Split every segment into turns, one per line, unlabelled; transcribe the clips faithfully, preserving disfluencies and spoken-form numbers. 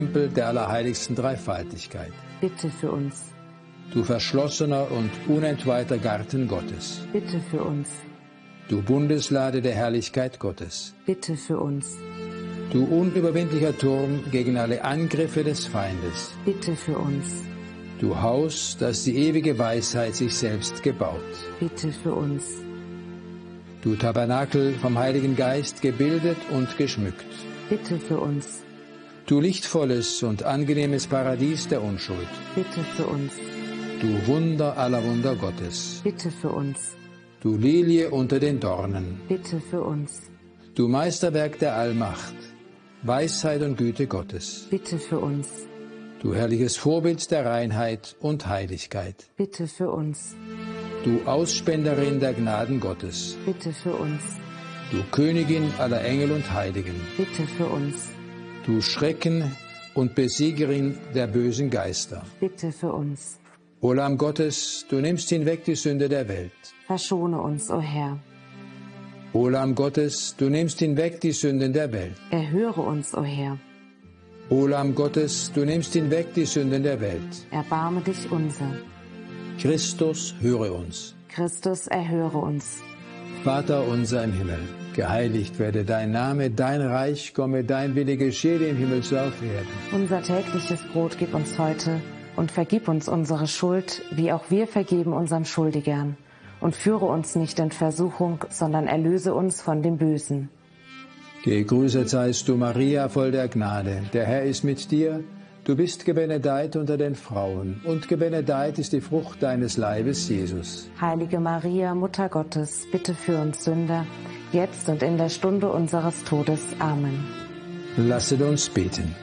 Tempel der allerheiligsten Dreifaltigkeit.
Bitte für uns.
Du verschlossener und unentweihter Garten Gottes.
Bitte für uns.
Du Bundeslade der Herrlichkeit Gottes.
Bitte für uns.
Du unüberwindlicher Turm gegen alle Angriffe des Feindes.
Bitte für uns.
Du Haus, das die ewige Weisheit sich selbst gebaut.
Bitte für uns.
Du Tabernakel vom Heiligen Geist gebildet und geschmückt.
Bitte für uns.
Du lichtvolles und angenehmes Paradies der Unschuld.
Bitte für uns.
Du Wunder aller Wunder Gottes.
Bitte für uns.
Du Lilie unter den Dornen.
Bitte für uns.
Du Meisterwerk der Allmacht, Weisheit und Güte Gottes.
Bitte für uns.
Du herrliches Vorbild der Reinheit und Heiligkeit.
Bitte für uns.
Du Ausspenderin der Gnaden Gottes.
Bitte für uns.
Du Königin aller Engel und Heiligen.
Bitte für uns.
Du Schrecken und Besiegerin der bösen Geister.
Bitte für uns.
O Lamm Gottes, du nimmst hinweg die Sünde der Welt.
Verschone uns, o Herr.
O Lamm Gottes, du nimmst hinweg die Sünden der Welt.
Erhöre uns, o Herr.
O Lamm Gottes, du nimmst hinweg die Sünden der Welt.
Erbarme dich unser.
Christus, höre uns.
Christus, erhöre uns.
Vater unser im Himmel, geheiligt werde dein Name, dein Reich komme, dein Wille geschehe wie im Himmel so auf Erden.
Unser tägliches Brot gib uns heute und vergib uns unsere Schuld, wie auch wir vergeben unseren Schuldigern. Und führe uns nicht in Versuchung, sondern erlöse uns von dem Bösen.
Gegrüßet seist du, Maria, voll der Gnade. Der Herr ist mit dir. Du bist gebenedeit unter den Frauen, und gebenedeit ist die Frucht deines Leibes, Jesus.
Heilige Maria, Mutter Gottes, bitte für uns Sünder, jetzt und in der Stunde unseres Todes. Amen.
Lasset uns beten.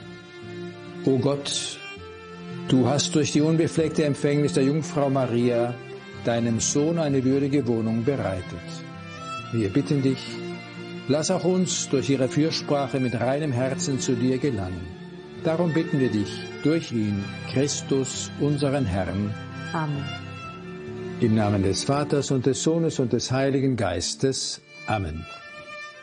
O Gott, du hast durch die unbefleckte Empfängnis der Jungfrau Maria deinem Sohn eine würdige Wohnung bereitet. Wir bitten dich, lass auch uns durch ihre Fürsprache mit reinem Herzen zu dir gelangen. Darum bitten wir dich, durch ihn, Christus, unseren Herrn.
Amen.
Im Namen des Vaters und des Sohnes und des Heiligen Geistes. Amen.